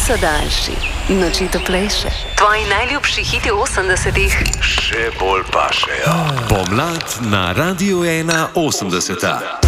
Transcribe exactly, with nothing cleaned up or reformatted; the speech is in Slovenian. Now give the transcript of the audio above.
so daljši, noči toplejše. Tvoji najljubši hiti osemdesetih še bolj pašejo. Pomlad na Radiu ena osemdeseta.